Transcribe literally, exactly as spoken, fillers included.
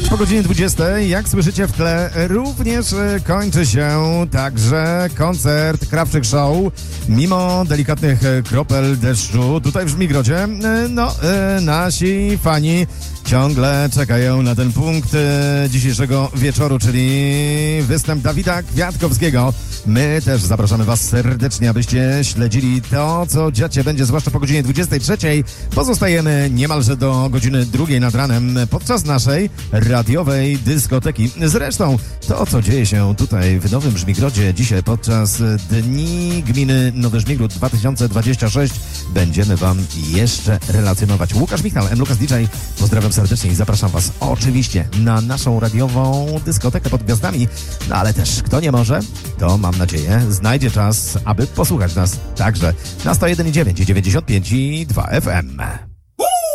Po godzinie dwudziestej, jak słyszycie w tle, również kończy się także koncert Krawczyk Show. Mimo delikatnych kropel deszczu tutaj w Żmigrodzie, no, nasi fani ciągle czekają na ten punkt dzisiejszego wieczoru, czyli występ Dawida Kwiatkowskiego. My też zapraszamy Was serdecznie, abyście śledzili to, co dziać się będzie, zwłaszcza po godzinie dwudziestej trzeciej. Pozostajemy niemalże do godziny drugiej nad ranem podczas naszej radiowej dyskoteki. Zresztą to, co dzieje się tutaj w Nowym Żmigrodzie dzisiaj podczas Dni Gminy Nowy Żmigród dwa tysiące dwudziesty szósty, będziemy Wam jeszcze relacjonować. Łukasz Michal, M. Lukas D J, pozdrawiam serdecznie i zapraszam Was oczywiście na naszą radiową dyskotekę pod gwiazdami, no ale też kto nie może, to mam nadzieję znajdzie czas, aby posłuchać nas także na sto jeden i dziewięć i dziewięćdziesiąt pięć i dwa F M.